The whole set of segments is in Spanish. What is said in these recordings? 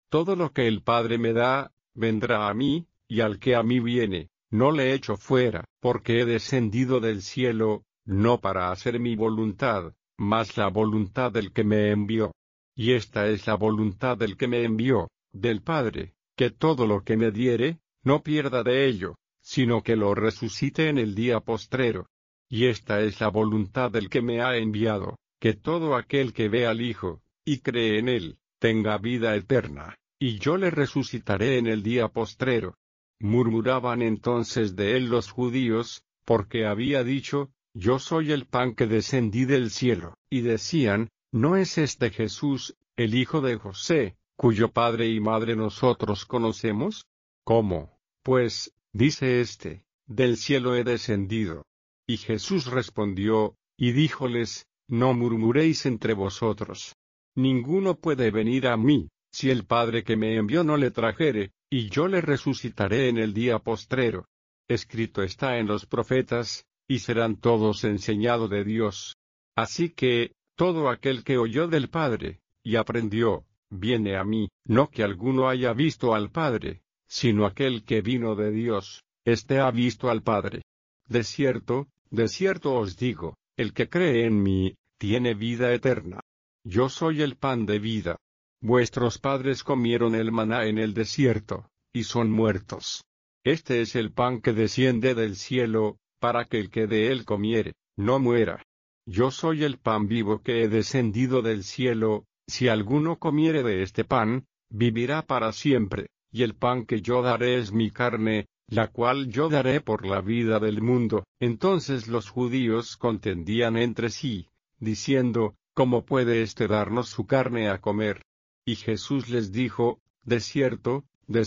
todo lo que el Padre me da, vendrá a mí, y al que a mí viene, no le echo fuera, porque he descendido del cielo, no para hacer mi voluntad, mas la voluntad del que me envió. Y esta es la voluntad del que me envió, del Padre, que todo lo que me diere, no pierda de ello, sino que lo resucite en el día postrero. Y esta es la voluntad del que me ha enviado, que todo aquel que ve al Hijo, y cree en él, tenga vida eterna, y yo le resucitaré en el día postrero. Murmuraban entonces de él los judíos, porque había dicho, yo soy el pan que descendí del cielo, y decían, ¿no es este Jesús, el hijo de José, cuyo padre y madre nosotros conocemos? ¿Cómo, pues, dice éste, del cielo he descendido? Y Jesús respondió, y díjoles, no murmuréis entre vosotros. Ninguno puede venir a mí, si el Padre que me envió no le trajere, y yo le resucitaré en el día postrero. Escrito está en los profetas, y serán todos enseñados de Dios. Así que, todo aquel que oyó del Padre, y aprendió, viene a mí, no que alguno haya visto al Padre, sino aquel que vino de Dios, éste ha visto al Padre. De cierto os digo, el que cree en mí, tiene vida eterna. Yo soy el pan de vida. Vuestros padres comieron el maná en el desierto, y son muertos. Este es el pan que desciende del cielo, para que el que de él comiere, no muera. Yo soy el pan vivo que he descendido del cielo, si alguno comiere de este pan, vivirá para siempre, y el pan que yo daré es mi carne, la cual yo daré por la vida del mundo. Entonces los judíos contendían entre sí, diciendo, ¿cómo puede éste darnos su carne a comer? Y Jesús les dijo, de cierto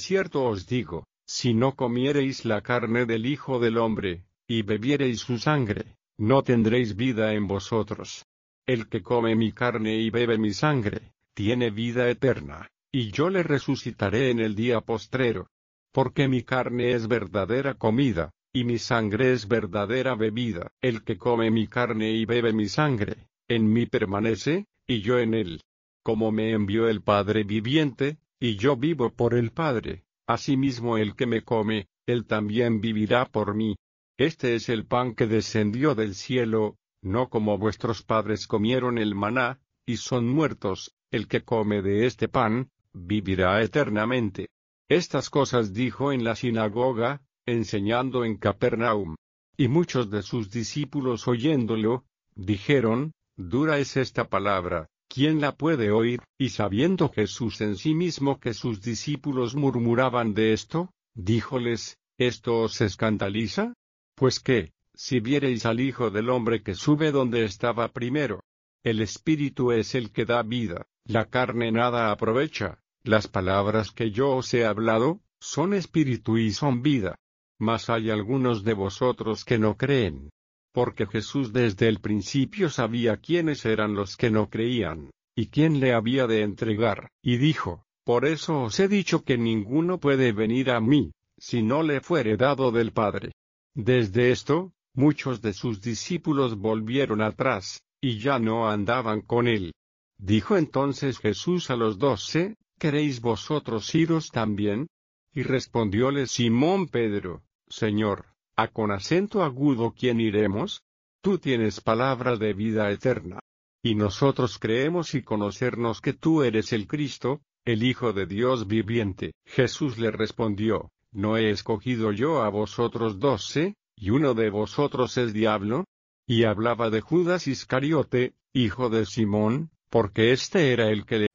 os digo, si no comiereis la carne del Hijo del Hombre, y bebiereis su sangre, no tendréis vida en vosotros. El que come mi carne y bebe mi sangre, tiene vida eterna, y yo le resucitaré en el día postrero. Porque mi carne es verdadera comida, y mi sangre es verdadera bebida. El que come mi carne y bebe mi sangre, en mí permanece, y yo en él. Como me envió el Padre viviente, y yo vivo por el Padre, asimismo el que me come, él también vivirá por mí. Este es el pan que descendió del cielo, no como vuestros padres comieron el maná, y son muertos. El que come de este pan, vivirá eternamente. Estas cosas dijo en la sinagoga, enseñando en Capernaum. Y muchos de sus discípulos oyéndolo, dijeron, dura es esta palabra, ¿quién la puede oír? Y sabiendo Jesús en sí mismo que sus discípulos murmuraban de esto, díjoles, ¿esto os escandaliza? Pues que, si viereis al Hijo del Hombre que sube donde estaba primero. El Espíritu es el que da vida, la carne nada aprovecha. Las palabras que yo os he hablado, son espíritu y son vida. Mas hay algunos de vosotros que no creen. Porque Jesús desde el principio sabía quiénes eran los que no creían, y quién le había de entregar, y dijo, por eso os he dicho que ninguno puede venir a mí, si no le fuere dado del Padre. Desde esto, muchos de sus discípulos volvieron atrás, y ya no andaban con él. Dijo entonces Jesús a los 12, ¿queréis vosotros iros también? Y respondióle Simón Pedro, Señor, ¿a con acento agudo quién iremos? Tú tienes palabra de vida eterna. Y nosotros creemos y conocernos que tú eres el Cristo, el Hijo de Dios viviente. Jesús le respondió, ¿no he escogido yo a vosotros 12, y uno de vosotros es diablo? Y hablaba de Judas Iscariote, hijo de Simón, porque este era el que le